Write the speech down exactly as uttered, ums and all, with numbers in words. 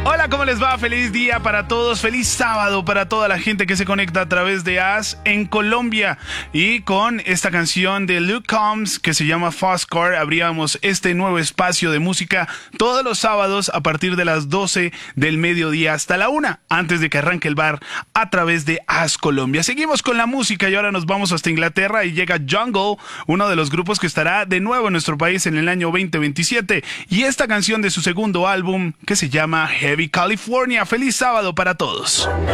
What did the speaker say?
Hola, ¿cómo les va? Feliz día para todos, feliz sábado para toda la gente que se conecta a través de A S en Colombia. Y con esta canción de Luke Combs que se llama Fast Car, abríamos este nuevo espacio de música todos los sábados a partir de las doce del mediodía hasta la una, antes de que arranque el bar a través de A S Colombia. Seguimos con la música y ahora nos vamos hasta Inglaterra y llega Jungle, uno de los grupos que estará de nuevo en nuestro país en el año veinte veintisiete. Y esta canción de su segundo álbum que se llama Heavy California. Feliz sábado para todos.